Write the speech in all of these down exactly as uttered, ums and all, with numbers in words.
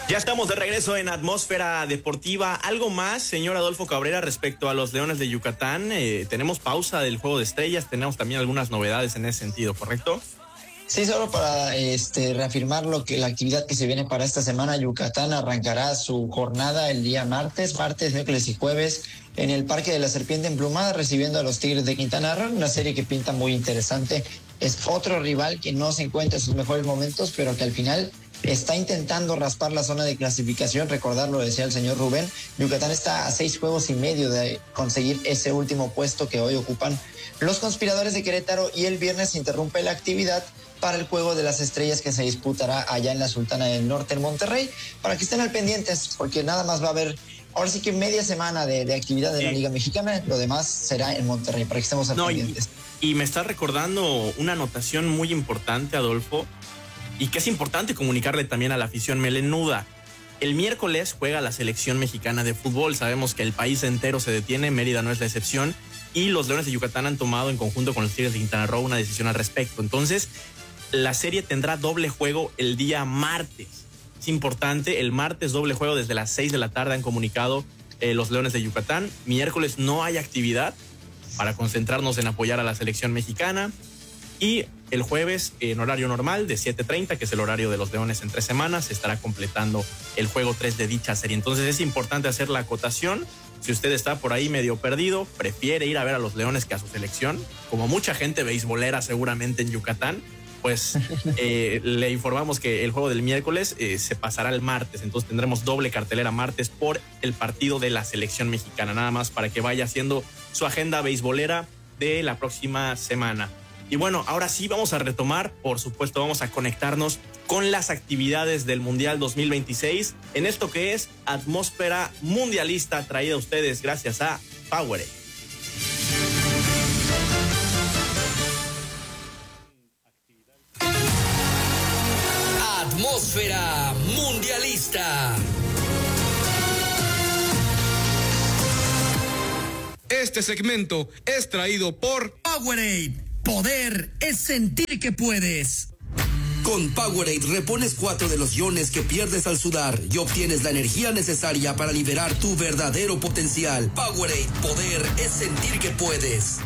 Ya estamos de regreso en Atmósfera Deportiva. ¿Algo más, señor Adolfo Cabrera, respecto a los Leones de Yucatán? Eh, tenemos pausa del Juego de Estrellas, tenemos también algunas novedades en ese sentido, ¿correcto? Sí, solo para este, reafirmar lo que la actividad que se viene para esta semana. Yucatán arrancará su jornada el día martes, martes, miércoles y jueves en el Parque de la Serpiente Emplumada, recibiendo a los Tigres de Quintana Roo, una serie que pinta muy interesante. Es otro rival que no se encuentra en sus mejores momentos, pero que al final está intentando raspar la zona de clasificación. Recordar, lo decía el señor Rubén, Yucatán está a seis juegos y medio de conseguir ese último puesto que hoy ocupan los Conspiradores de Querétaro, y el viernes se interrumpe la actividad para el Juego de las Estrellas que se disputará allá en la Sultana del Norte, en Monterrey, para que estén al pendientes, porque nada más va a haber, ahora sí que media semana de, de actividad de sí. la Liga Mexicana, lo demás será en Monterrey, para que estemos al no, pendientes. Y, y me está recordando una anotación muy importante, Adolfo, y que es importante comunicarle también a la afición melenuda. El miércoles juega la selección mexicana de fútbol. Sabemos que el país entero se detiene, Mérida no es la excepción, y los Leones de Yucatán han tomado en conjunto con los Tigres de Quintana Roo una decisión al respecto. Entonces, la serie tendrá doble juego el día martes. Es importante, el martes doble juego desde las seis de la tarde han comunicado eh, los Leones de Yucatán. Miércoles no hay actividad para concentrarnos en apoyar a la selección mexicana. Y el jueves, en horario normal, de siete treinta, que es el horario de los Leones en tres semanas, se estará completando el juego tres de dicha serie. Entonces es importante hacer la acotación. Si usted está por ahí medio perdido, prefiere ir a ver a los Leones que a su selección, como mucha gente beisbolera seguramente en Yucatán, pues eh, le informamos que el juego del miércoles eh, se pasará el martes. Entonces tendremos doble cartelera martes por el partido de la selección mexicana. Nada más para que vaya haciendo su agenda beisbolera de la próxima semana. Y bueno, ahora sí vamos a retomar, por supuesto, vamos a conectarnos con las actividades del Mundial dos mil veintiséis en esto que es Atmósfera Mundialista, traída a ustedes gracias a Powerade. Atmósfera Mundialista. Este segmento es traído por Powerade. Poder es sentir que puedes. Con Powerade repones cuatro de los iones que pierdes al sudar y obtienes la energía necesaria para liberar tu verdadero potencial. Powerade, poder es sentir que puedes.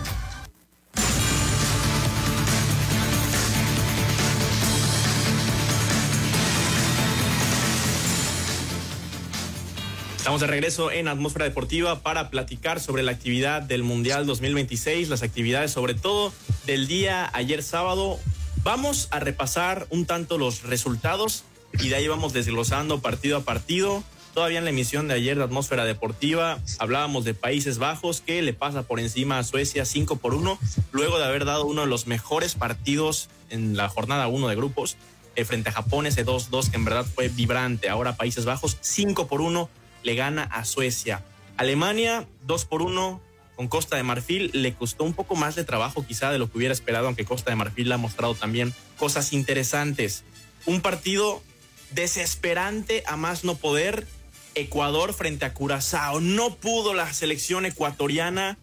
Estamos de regreso en Atmósfera Deportiva para platicar sobre la actividad del Mundial dos mil veintiséis, las actividades sobre todo del día ayer sábado. Vamos a repasar un tanto los resultados y de ahí vamos desglosando partido a partido. Todavía en la emisión de ayer de Atmósfera Deportiva hablábamos de Países Bajos, que le pasa por encima a Suecia cinco por uno, luego de haber dado uno de los mejores partidos en la jornada uno de grupos, eh, frente a Japón, ese dos dos que en verdad fue vibrante. Ahora Países Bajos cinco por uno le gana a Suecia. Alemania dos por uno con Costa de Marfil, le costó un poco más de trabajo quizá de lo que hubiera esperado, aunque Costa de Marfil ha mostrado también cosas interesantes. Un partido desesperante a más no poder. Ecuador frente a Curazao, no pudo la selección ecuatoriana.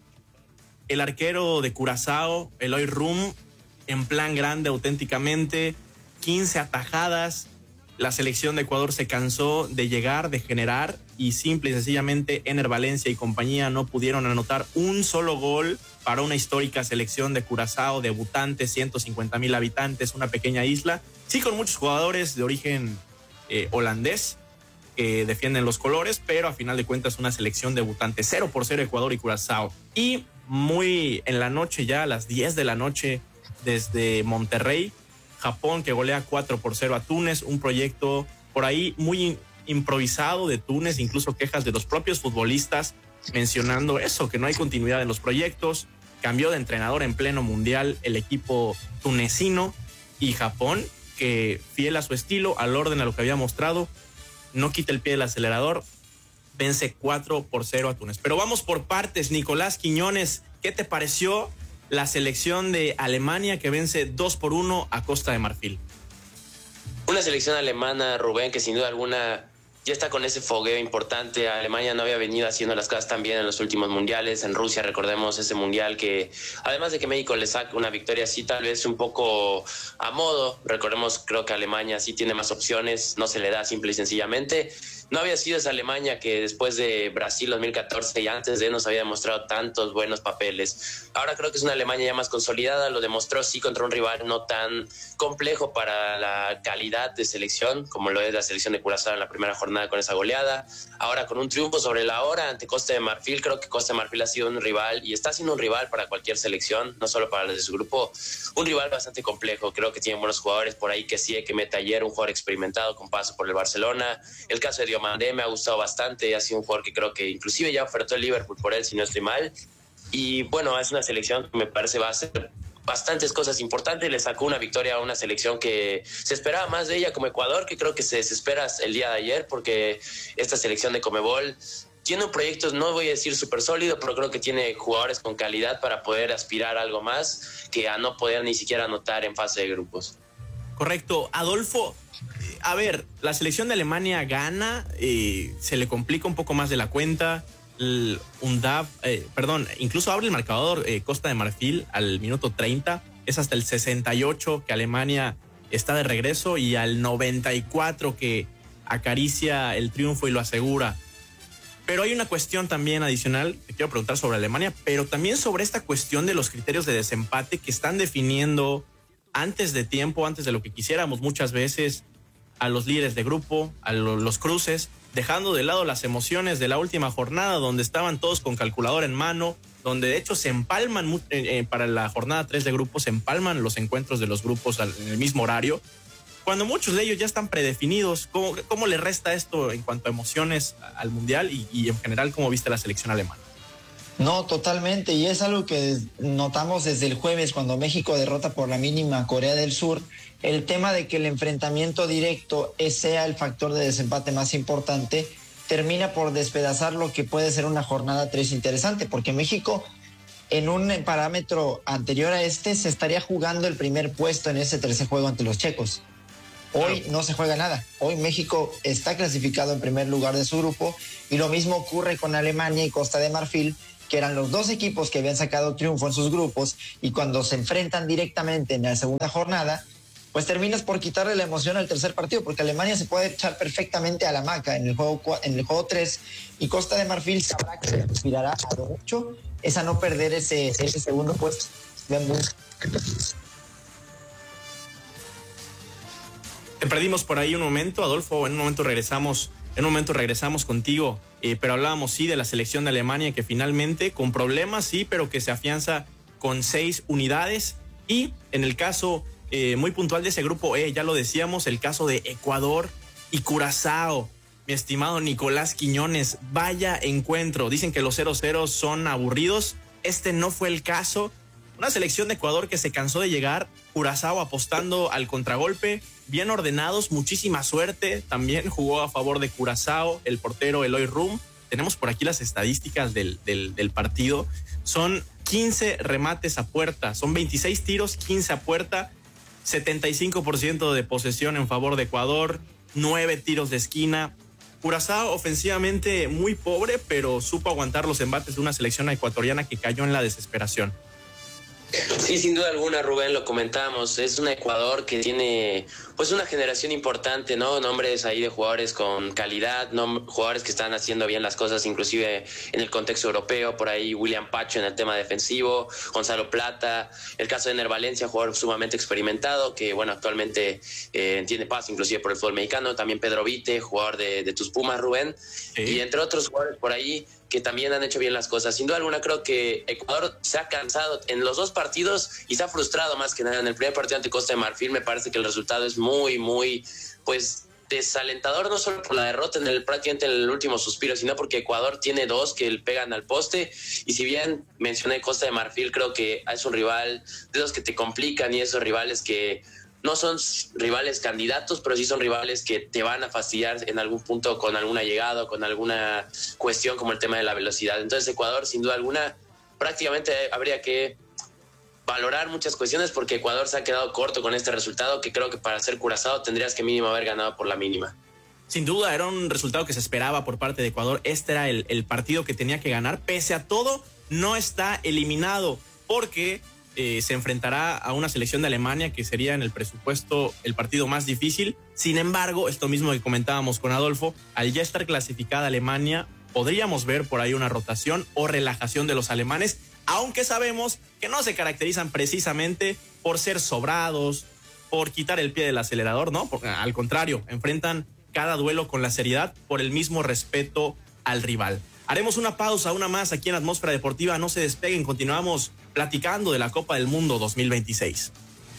El arquero de Curazao, Eloy Rum, en plan grande auténticamente, quince atajadas. La selección de Ecuador se cansó de llegar, de generar, y simple y sencillamente Ener Valencia y compañía no pudieron anotar un solo gol para una histórica selección de Curazao, debutante, ciento cincuenta mil habitantes, una pequeña isla, sí con muchos jugadores de origen eh, holandés que defienden los colores, pero a final de cuentas una selección debutante, cero por cero Ecuador y Curazao. Y muy en la noche, ya a las diez de la noche desde Monterrey, Japón que golea cuatro por cero a Túnez, un proyecto por ahí muy improvisado de Túnez, incluso quejas de los propios futbolistas mencionando eso, que no hay continuidad en los proyectos. Cambió de entrenador en pleno mundial el equipo tunecino, y Japón, que fiel a su estilo, al orden, a lo que había mostrado, no quita el pie del acelerador, vence cuatro por cero a Túnez. Pero vamos por partes. Nicolás Quiñones, ¿qué te pareció la selección de Alemania que vence dos por uno a Costa de Marfil? Una selección alemana, Rubén, que sin duda alguna ya está con ese fogueo importante. Alemania no había venido haciendo las cosas tan bien en los últimos mundiales. En Rusia, recordemos ese mundial que, además de que México le saca una victoria así, tal vez un poco a modo. Recordemos, creo que Alemania sí tiene más opciones, no se le da simple y sencillamente. No había sido esa Alemania que después de Brasil dos mil catorce y antes de nos había demostrado tantos buenos papeles. Ahora creo que es una Alemania ya más consolidada, lo demostró sí contra un rival no tan complejo para la calidad de selección como lo es la selección de Curazao en la primera jornada con esa goleada. Ahora con un triunfo sobre la hora ante Costa de Marfil, creo que Costa de Marfil ha sido un rival y está siendo un rival para cualquier selección, no solo para los de su grupo, un rival bastante complejo. Creo que tiene buenos jugadores por ahí, que sí, que mete ayer, un jugador experimentado con paso por el Barcelona. El caso de Diomandé me ha gustado bastante, ha sido un jugador que creo que inclusive ya ofertó el Liverpool por él, si no estoy mal. Y bueno, es una selección que me parece va a ser bastantes cosas importantes. Le sacó una victoria a una selección que se esperaba más de ella, como Ecuador, que creo que se desespera el día de ayer, porque esta selección de Conmebol tiene un proyecto, no voy a decir súper sólido, pero creo que tiene jugadores con calidad para poder aspirar a algo más que a no poder ni siquiera anotar en fase de grupos. Correcto. Adolfo, a ver, la selección de Alemania gana, eh, se le complica un poco más de la cuenta. El UNDAV, eh, perdón, incluso abre el marcador eh, Costa de Marfil al minuto treinta. Es hasta el sesenta y ocho que Alemania está de regreso y al noventa y cuatro que acaricia el triunfo y lo asegura. Pero hay una cuestión también adicional que quiero preguntar sobre Alemania, pero también sobre esta cuestión de los criterios de desempate que están definiendo antes de tiempo, antes de lo que quisiéramos muchas veces, a los líderes de grupo, a lo, los cruces, dejando de lado las emociones de la última jornada donde estaban todos con calculadora en mano, donde de hecho se empalman eh, eh, para la jornada tres de grupos, se empalman los encuentros de los grupos al, en el mismo horario, cuando muchos de ellos ya están predefinidos. ¿Cómo, cómo le resta esto en cuanto a emociones al Mundial y, y en general cómo viste la selección alemana? No, totalmente, y es algo que notamos desde el jueves cuando México derrota por la mínima a Corea del Sur, el tema de que el enfrentamiento directo sea el factor de desempate más importante, termina por despedazar lo que puede ser una jornada tres interesante, porque México en un parámetro anterior a este se estaría jugando el primer puesto en ese tercer juego ante los checos. Hoy no se juega nada. Hoy México está clasificado en primer lugar de su grupo y lo mismo ocurre con Alemania y Costa de Marfil, que eran los dos equipos que habían sacado triunfo en sus grupos, y cuando se enfrentan directamente en la segunda jornada, pues terminas por quitarle la emoción al tercer partido, porque Alemania se puede echar perfectamente a la hamaca en el juego en el juego tres, y Costa de Marfil sabrá que se aspirará a lo mucho es a no perder ese, ese segundo puesto. Te perdimos por ahí un momento, Adolfo, en un momento regresamos, en un momento regresamos contigo, eh, pero hablábamos sí de la selección de Alemania que finalmente, con problemas sí, pero que se afianza con seis unidades, y en el caso eh, muy puntual de ese grupo E, ya lo decíamos, el caso de Ecuador y Curazao. Mi estimado Nicolás Quiñones, vaya encuentro. Dicen que los cero cero son aburridos, este no fue el caso. Una selección de Ecuador que se cansó de llegar, Curazao apostando al contragolpe, bien ordenados, muchísima suerte. También jugó a favor de Curazao el portero Eloy Rum. Tenemos por aquí las estadísticas del, del, del partido. Son quince remates a puerta, son veintiséis tiros, quince a puerta, setenta y cinco por ciento de posesión en favor de Ecuador, nueve tiros de esquina. Curazao ofensivamente muy pobre, pero supo aguantar los embates de una selección ecuatoriana que cayó en la desesperación. Sí, sin duda alguna, Rubén, lo comentamos, es un Ecuador que tiene pues una generación importante, ¿no? Nombres ahí de jugadores con calidad, ¿no? Jugadores que están haciendo bien las cosas, inclusive en el contexto europeo, por ahí William Pacho en el tema defensivo, Gonzalo Plata, el caso de Ener Valencia, jugador sumamente experimentado, que bueno, actualmente eh, tiene paso inclusive por el fútbol mexicano, también Pedro Vite, jugador de, de tus Pumas, Rubén, sí. Y entre otros jugadores por ahí que también han hecho bien las cosas. Sin duda alguna creo que Ecuador se ha cansado en los dos partidos y se ha frustrado más que nada. En el primer partido ante Costa de Marfil me parece que el resultado es muy, muy, pues desalentador, no solo por la derrota en el prácticamente en el último suspiro, sino porque Ecuador tiene dos que le pegan al poste, y si bien mencioné Costa de Marfil, creo que es un rival de los que te complican y esos rivales que no son rivales candidatos, pero sí son rivales que te van a fastidiar en algún punto con alguna llegada o con alguna cuestión como el tema de la velocidad. Entonces Ecuador, sin duda alguna, prácticamente habría que valorar muchas cuestiones, porque Ecuador se ha quedado corto con este resultado, que creo que para ser Curazao tendrías que mínimo haber ganado por la mínima. Sin duda, era un resultado que se esperaba por parte de Ecuador. Este era el, el partido que tenía que ganar. Pese a todo, no está eliminado porque eh, se enfrentará a una selección de Alemania que sería en el presupuesto el partido más difícil. Sin embargo, esto mismo que comentábamos con Adolfo, al ya estar clasificada Alemania, podríamos ver por ahí una rotación o relajación de los alemanes, aunque sabemos que no se caracterizan precisamente por ser sobrados, por quitar el pie del acelerador, ¿no? Porque, al contrario, enfrentan cada duelo con la seriedad por el mismo respeto al rival. Haremos una pausa, una más aquí en Atmósfera Deportiva. No se despeguen, continuamos platicando de la Copa del Mundo dos mil veintiséis.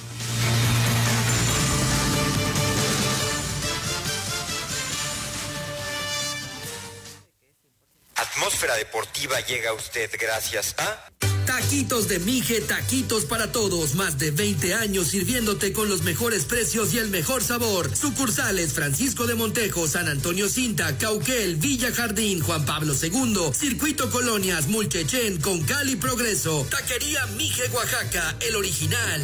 Atmósfera Deportiva llega a usted gracias a... Taquitos de Mije, taquitos para todos. Más de veinte años sirviéndote con los mejores precios y el mejor sabor. Sucursales Francisco de Montejo, San Antonio Cinta, Cauquel, Villa Jardín, Juan Pablo segundo, Circuito Colonias, Mulquechén, Concal y Progreso. Taquería Mije, Oaxaca, el original.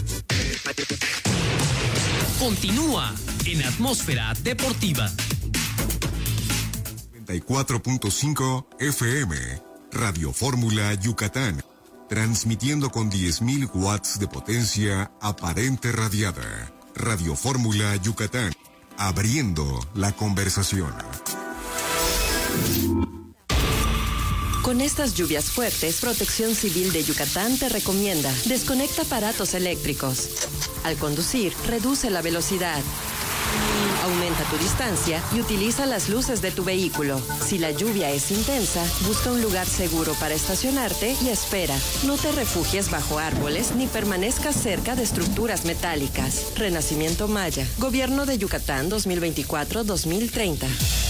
Continúa en Atmósfera Deportiva. noventa y cuatro punto cinco F M, Radio Fórmula Yucatán, transmitiendo con diez mil watts de potencia aparente radiada. Radio Fórmula Yucatán, abriendo la conversación. Con estas lluvias fuertes, Protección Civil de Yucatán te recomienda: desconecta aparatos eléctricos. Al conducir, reduce la velocidad. Aumenta tu distancia y utiliza las luces de tu vehículo. Si la lluvia es intensa, busca un lugar seguro para estacionarte y espera. No te refugies bajo árboles ni permanezcas cerca de estructuras metálicas. Renacimiento Maya, Gobierno de Yucatán dos mil veinticuatro a dos mil treinta.